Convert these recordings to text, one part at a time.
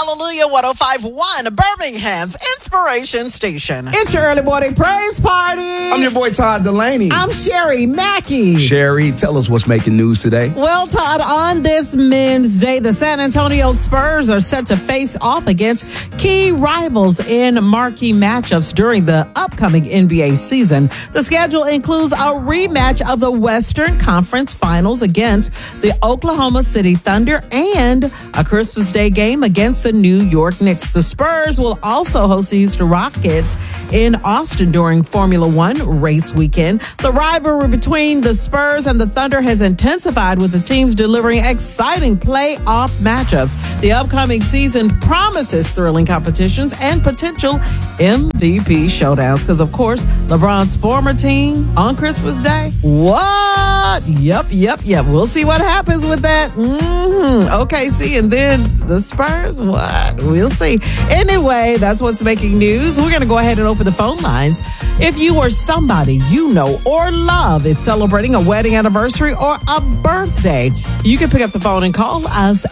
Hallelujah 105.1, Birmingham's Inspiration Station. It's your early morning praise party. I'm your boy Todd Delaney. I'm Sherry Mackey. Sherry, tell us what's making news today. Well, Todd, on this Men's Day, the San Antonio Spurs are set to face off against key rivals in marquee matchups during the upcoming NBA season. The schedule includes a rematch of the Western Conference Finals against the Oklahoma City Thunder and a Christmas Day game against the New York Knicks. The Spurs will also host the Houston Rockets in Austin during Formula One race weekend. The rivalry between the Spurs and the Thunder has intensified, with the teams delivering exciting playoff matchups. The upcoming season promises thrilling competitions and potential MVP showdowns because, of course, LeBron's former team on Christmas Day. What? Yep. We'll see what happens with that. OKC and then the Spurs. What? We'll see. Anyway, that's what's making news. We're going to go ahead and open the phone lines. If you or somebody you know or love is celebrating a wedding anniversary or a birthday, you can pick up the phone and call us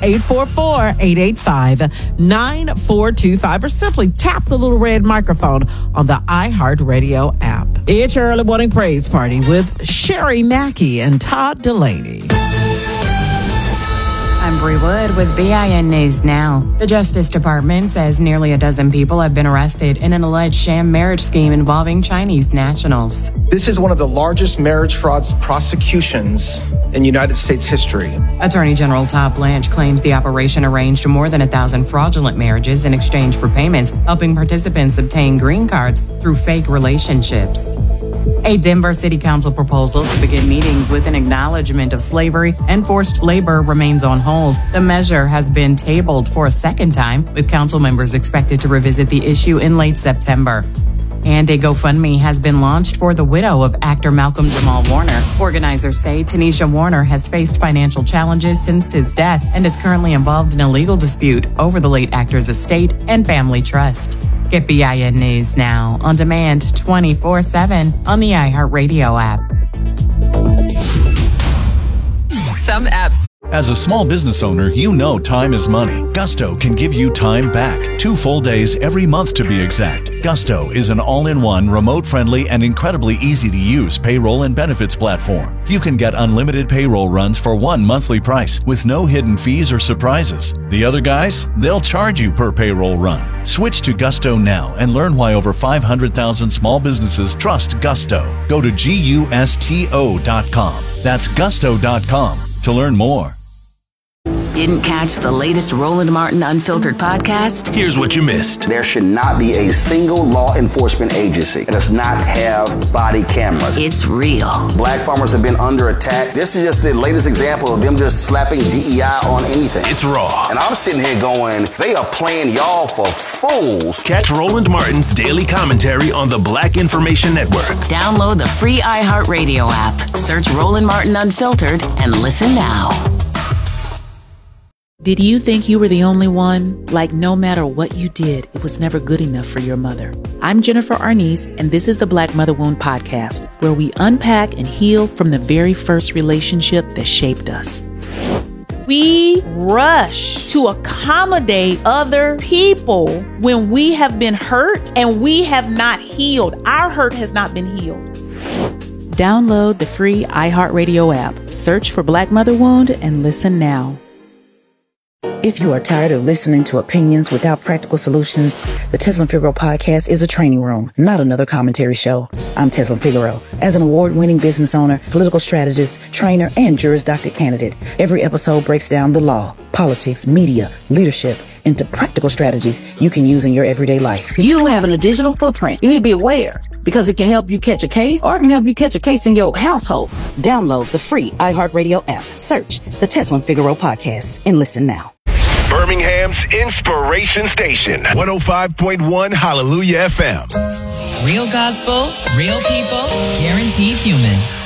844-885-9425 or simply tap the little red microphone on the iHeartRadio app. It's your early morning praise party with Sherry Mackey and Todd Delaney. I'm Bree Wood with BIN News Now. The Justice Department says nearly a dozen people have been arrested in an alleged sham marriage scheme involving Chinese nationals. This is one of the largest marriage fraud prosecutions in United States history. Attorney General Todd Blanche claims the operation arranged more than 1,000 fraudulent marriages in exchange for payments, helping participants obtain green cards through fake relationships. A Denver City Council proposal to begin meetings with an acknowledgement of slavery and forced labor remains on hold. The measure has been tabled for a second time, with council members expected to revisit the issue in late September. And a GoFundMe has been launched for the widow of actor Malcolm Jamal Warner. Organizers say Tanisha Warner has faced financial challenges since his death and is currently involved in a legal dispute over the late actor's estate and family trust. Get BIN News Now on demand 24/7 on the iHeartRadio app. Some apps. As a small business owner, you know time is money. Gusto can give you time back. 2 full days every month to be exact. Gusto is an all-in-one, remote-friendly, and incredibly easy-to-use payroll and benefits platform. You can get unlimited payroll runs for one monthly price with no hidden fees or surprises. The other guys, they'll charge you per payroll run. Switch to Gusto now and learn why over 500,000 small businesses trust Gusto. Go to GUSTO.com. That's Gusto.com to learn more. Didn't catch the latest Roland Martin Unfiltered podcast? Here's what you missed. There should not be a single law enforcement agency that does not have body cameras. It's real. Black farmers have been under attack. This is just the latest example of them just slapping DEI on anything. It's raw. And I'm sitting here going, they are playing y'all for fools. Catch Roland Martin's daily commentary on the Black Information Network. Download the free iHeartRadio app. Search Roland Martin Unfiltered and listen now. Did you think you were the only one? Like, no matter what you did, it was never good enough for your mother. I'm Jennifer Arnice, and this is the Black Mother Wound Podcast, where we unpack and heal from the very first relationship that shaped us. We rush to accommodate other people when we have been hurt and we have not healed. Our hurt has not been healed. Download the free iHeartRadio app. Search for Black Mother Wound and listen now. If you are tired of listening to opinions without practical solutions, the Teslin Figaro podcast is a training room, not another commentary show. I'm Teslin Figaro. As an award-winning business owner, political strategist, trainer, and Juris Doctor candidate, every episode breaks down the law, politics, media, leadership, into practical strategies you can use in your everyday life. You having a digital footprint. You need to be aware because it can help you catch a case or it can help you catch a case in your household. Download the free iHeartRadio app. Search the Teslin Figaro podcast and listen now. Birmingham's Inspiration Station, 105.1 Hallelujah FM. Real gospel, real people, guaranteed human.